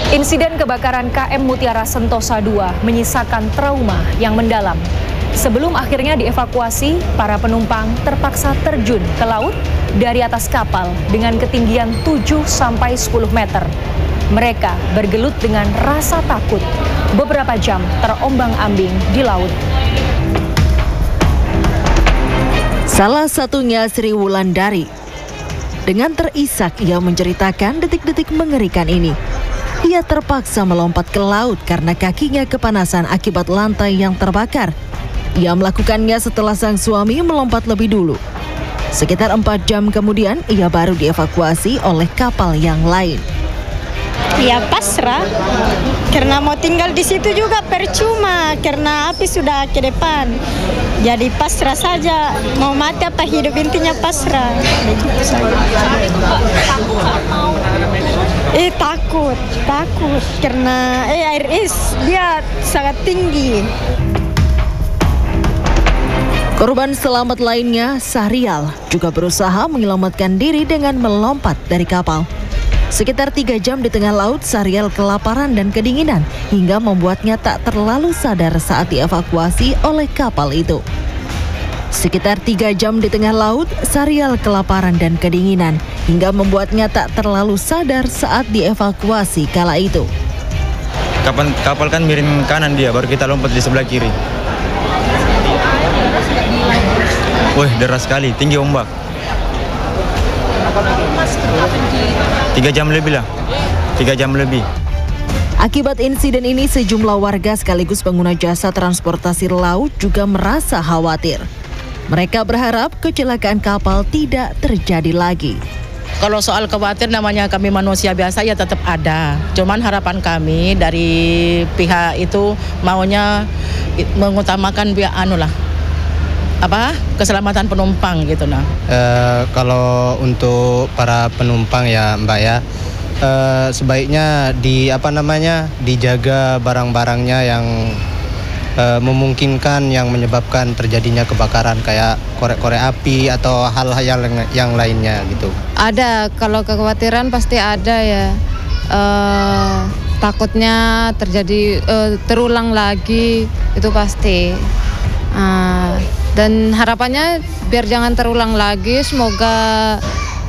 Insiden kebakaran KM Mutiara Sentosa II menyisakan trauma yang mendalam. Sebelum akhirnya dievakuasi, para penumpang terpaksa terjun ke laut dari atas kapal dengan ketinggian 7-10 meter. Mereka bergelut dengan rasa takut, beberapa jam terombang-ambing di laut. Salah satunya Sri Wulandari. Dengan terisak ia menceritakan detik-detik mengerikan ini. Ia terpaksa melompat ke laut karena kakinya kepanasan akibat lantai yang terbakar. Ia melakukannya setelah sang suami melompat lebih dulu. Sekitar 4 jam kemudian, ia baru dievakuasi oleh kapal yang lain. Ya pasrah, karena mau tinggal di situ juga percuma, karena api sudah ke depan. Jadi pasrah saja, mau mati apa hidup, intinya pasrah. Begitu saja. Takut, karena air dia sangat tinggi. Korban selamat lainnya, Sahrial, juga berusaha menyelamatkan diri dengan melompat dari kapal. Sekitar 3 jam di tengah laut, Sahrial kelaparan dan kedinginan hingga membuatnya tak terlalu sadar saat dievakuasi oleh kapal itu. Sekitar 3 jam di tengah laut, Sahrial kelaparan dan kedinginan hingga membuatnya tak terlalu sadar saat dievakuasi kala itu. Kapal kan miring kanan dia, baru kita lompat di sebelah kiri. Wih, deras sekali, tinggi ombak. 3 jam lebih lah, 3 jam lebih. Akibat insiden ini, sejumlah warga sekaligus pengguna jasa transportasi laut juga merasa khawatir. Mereka berharap kecelakaan kapal tidak terjadi lagi. Kalau soal khawatir, namanya kami manusia biasa ya tetap ada. Cuman harapan kami dari pihak itu maunya mengutamakan keselamatan penumpang gitu nah. Kalau untuk para penumpang ya Mbak ya, sebaiknya dijaga barang-barangnya yang memungkinkan yang menyebabkan terjadinya kebakaran, kayak korek-korek api atau hal-hal yang lainnya gitu. Ada, kalau kekhawatiran pasti ada ya. Takutnya terjadi terulang lagi, itu pasti. Dan harapannya biar jangan terulang lagi, semoga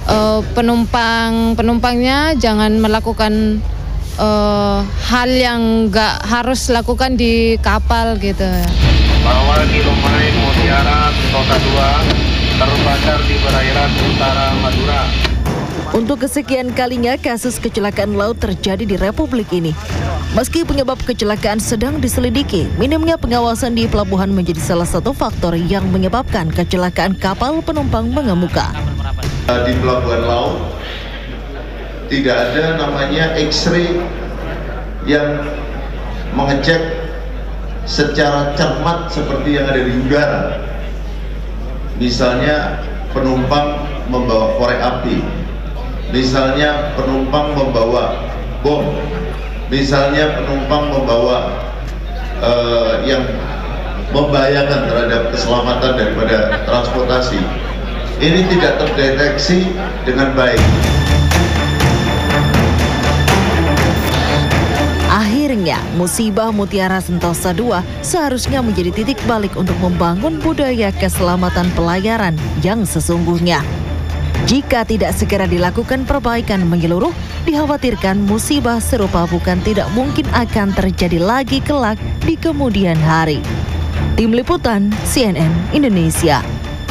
penumpangnya jangan melakukan hal yang nggak harus lakukan di kapal gitu. Bahwa di Romain Mutiara Sentosa II terbakar di perairan utara Madura. Untuk kesekian kalinya kasus kecelakaan laut terjadi di Republik ini. Meski penyebab kecelakaan sedang diselidiki, minimnya pengawasan di pelabuhan menjadi salah satu faktor yang menyebabkan kecelakaan kapal penumpang mengemuka. Di pelabuhan laut tidak ada namanya X-ray yang mengecek secara cermat seperti yang ada di udara. Misalnya penumpang membawa korek api, misalnya penumpang membawa bom, misalnya penumpang membawa yang membahayakan terhadap keselamatan daripada transportasi. Ini tidak terdeteksi dengan baik. Akhirnya, musibah Mutiara Sentosa II seharusnya menjadi titik balik untuk membangun budaya keselamatan pelayaran yang sesungguhnya. Jika tidak segera dilakukan perbaikan menyeluruh, dikhawatirkan musibah serupa bukan tidak mungkin akan terjadi lagi kelak di kemudian hari. Tim Liputan CNN Indonesia.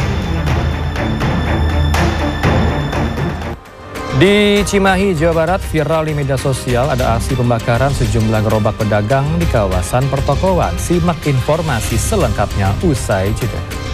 Di Cimahi, Jawa Barat, viral di media sosial ada aksi pembakaran sejumlah gerobak pedagang di kawasan pertokoan. Simak informasi selengkapnya usai jeda.